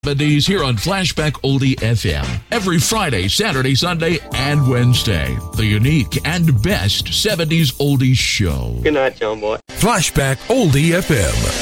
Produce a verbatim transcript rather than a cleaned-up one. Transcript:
seventies here on Flashback Oldie F M. Every Friday, Saturday, Sunday, and Wednesday. The unique and best seventies oldies show. Good night, John Boy. Flashback Oldie F M.